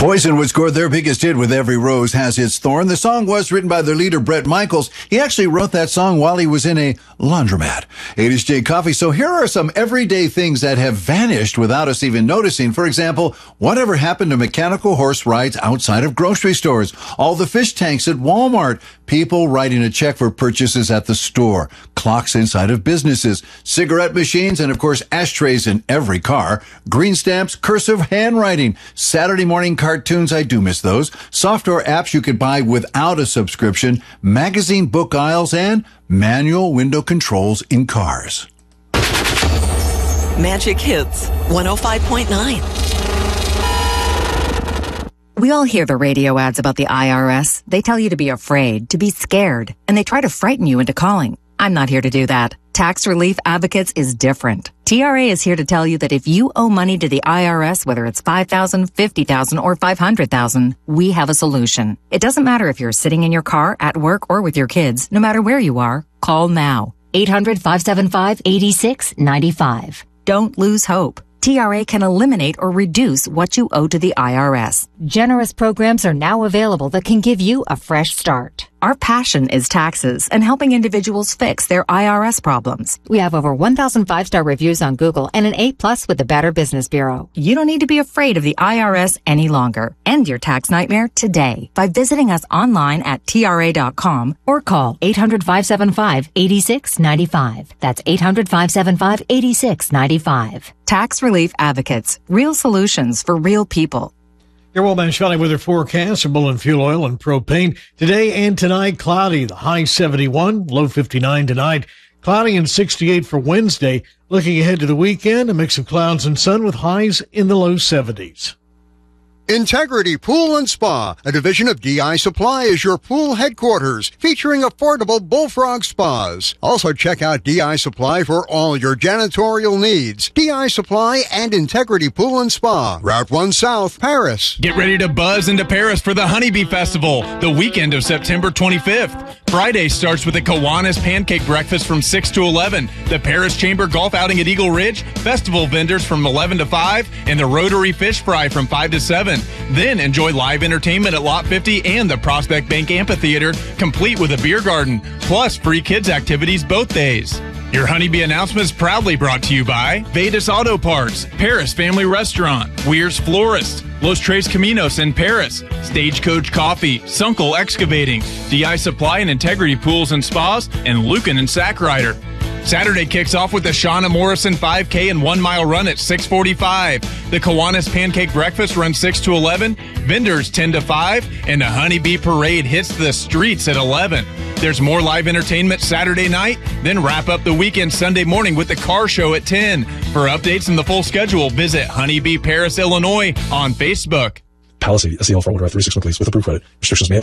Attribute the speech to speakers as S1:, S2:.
S1: Poison would score their biggest hit with Every Rose Has Its Thorn. The song was written by their leader, Bret Michaels. He actually wrote that song while he was in a laundromat. 80s J Coffee. So here are some everyday things that have vanished without us even noticing. For example, whatever happened to mechanical horse rides outside of grocery stores? All the fish tanks at Walmart? People writing a check for purchases at the store? Clocks inside of businesses? Cigarette machines? And of course, ashtrays in every car? Green stamps? Cursive handwriting? Saturday morning cartoons, I do miss those. Software apps you could buy without a subscription, magazine book aisles, and manual window controls in cars.
S2: Magic Hits 105.9.
S3: We all hear the radio ads about the IRS. They tell you to be afraid, to be scared, and they try to frighten you into calling. I'm not here to do that. Tax Relief Advocates is different. TRA is here to tell you that if you owe money to the IRS, whether it's $5,000, $50,000, or $500,000, we have a solution. It doesn't matter if you're sitting in your car, at work, or with your kids. No matter where you are, call now. 800-575-8695. Don't lose hope. TRA can eliminate or reduce what you owe to the IRS.
S4: Generous programs are now available that can give you a fresh start.
S3: Our passion is taxes and helping individuals fix their IRS problems.
S4: We have over 1,000 5-star reviews on Google and an A+ with the Better Business Bureau.
S3: You don't need to be afraid of the IRS any longer. End your tax nightmare today by visiting us online at TRA.com
S4: or call 800-575-8695. That's 800-575-8695.
S3: Tax Relief Advocates. Real solutions for real people.
S5: Your Wellman Valley weather forecast, Bullen fuel oil and propane. Today and tonight, cloudy, the high 71, low 59 tonight. Cloudy and 68 for Wednesday. Looking ahead to the weekend, a mix of clouds and sun with highs in the low 70s.
S6: Integrity Pool and Spa, a division of DI Supply, is your pool headquarters, featuring affordable bullfrog spas. Also check out DI Supply for all your janitorial needs. DI Supply and Integrity Pool and Spa, Route 1 South, Paris.
S7: Get ready to buzz into Paris for the Honeybee Festival, the weekend of September 25th. Friday starts with the Kiwanis Pancake Breakfast from 6 to 11, the Paris Chamber Golf Outing at Eagle Ridge, festival vendors from 11 to 5, and the Rotary Fish Fry from 5 to 7. Then enjoy live entertainment at Lot 50 and the Prospect Bank Amphitheater, complete with a beer garden, plus free kids activities both days. Your Honeybee announcement is proudly brought to you by Vetus Auto Parts, Paris Family Restaurant, Weir's Florist, Los Tres Caminos in Paris, Stagecoach Coffee, Sunkel Excavating, DI Supply and Integrity Pools and Spas, and Lucan and Sackrider. Saturday kicks off with the Shauna Morrison 5K and 1 mile run at 6:45. The Kiwanis Pancake Breakfast runs 6 to 11, vendors 10 to 5, and the Honeybee Parade hits the streets at 11. There's more live entertainment Saturday night, then wrap up the weekend Sunday morning with the car show at 10. For updates and the full schedule, visit Honeybee Paris, Illinois on Facebook.
S8: Palisade, SEL 4 Drive 361, please, with approved credit. Restrictions may apply.